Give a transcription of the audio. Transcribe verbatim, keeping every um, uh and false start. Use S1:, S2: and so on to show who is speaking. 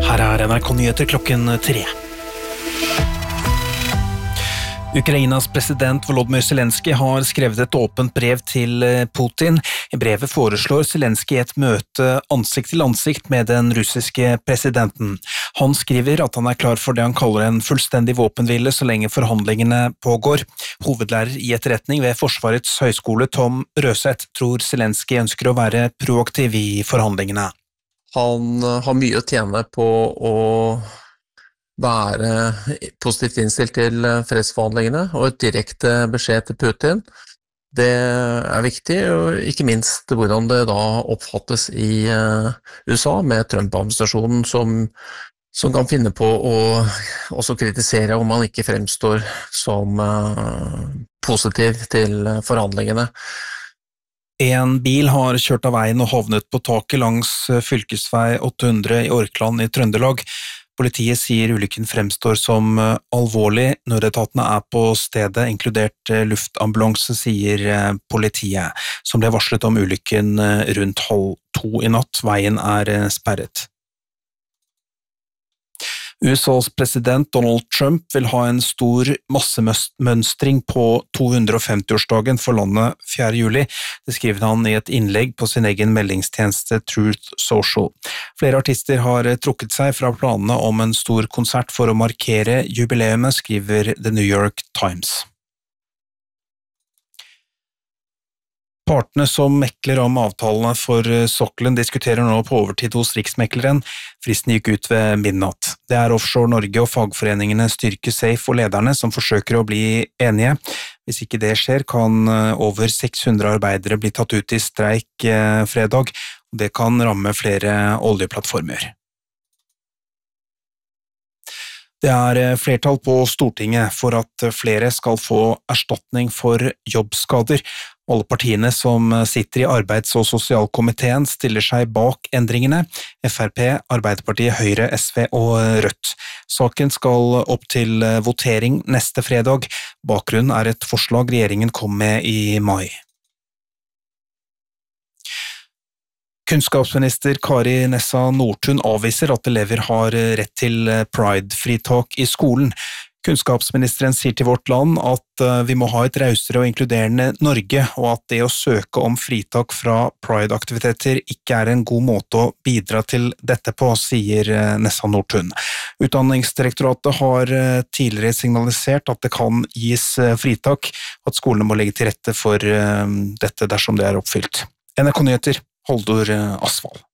S1: Her er N R K-nyheter klokken tre. Ukrainas president Volodymyr Zelensky har skrevet et åpent brev til Putin. I brevet foreslår Zelensky et møte ansikt til ansikt med den russiske presidenten. Han skriver at han er klar for det han kaller en fullstendig våpenhvile så lenge forhandlingene pågår. Hovedlærer i etterretning ved Forsvarets høyskole Tom Røseth tror Zelensky ønsker å være proaktiv i forhandlingene.
S2: Han har mye å tjene på å være positivt innstilt til fredsforhandlingene og et direkte beskjed til Putin. Det er viktig, og ikke minst hvordan det da oppfattes i U S A med Trump-administrasjonen som, som kan finne på å også kritisere om man ikke fremstår som positiv til forhandlingene.
S1: En bil har kjørt av veien og havnet på taket langs fylkesvei åtte hundre i Orkland i Trøndelag. Politiet sier ulykken fremstår som alvorlig. Nødetatene er på stedet, inkludert luftambulanse, sier politiet, som ble varslet om ulykken rundt halv to i natt. Veien er sperret. U S A's president Donald Trump vil ha en stor massemønstring på to hundre femti-årsdagen for landet fjerde juli. Det skriver han i et innlegg på sin egen meldingstjeneste Truth Social. Flere artister har trukket seg fra planene om en stor konsert for å markere jubileumet, skriver The New York Times. Partene som mekler om avtalene for sokkelen diskuterer nå på overtid hos Riksmekleren. Fristen gikk ut ved midnatt. Det er Offshore Norge og fagforeningene Styrke Safe og lederne som forsøker å bli enige. Hvis ikke det skjer, kan over seks hundre arbeidere bli tatt ut i streik fredag, og det kan ramme flere oljeplattformer. Det er flertall på Stortinget for at flere skal få erstatning for jobbskader. Alle partiene som sitter i arbeids- og sosialkomiteen stiller seg bak endringene. F R P, Arbeiderpartiet, Høyre, S V og Rødt. Saken skal opp til votering neste fredag. Bakgrunnen er et forslag regjeringen kom med i mai. Kunnskapsminister Kari Nessa Nordtun avviser at elever har rett til Pride-fritak i skolen. Kunnskapsministeren sier til Vårt Land at vi må ha et rausere og inkluderende Norge, og at det å søke om fritak fra Pride-aktiviteter ikke er en god måte å bidra til dette på, sier Nessa Nordtun. Utdanningsdirektoratet har tidligere signalisert at det kan gis fritak, at skolene må legge til rette for dette dersom det er oppfylt. N R K-nyheter, Holdor Asvald.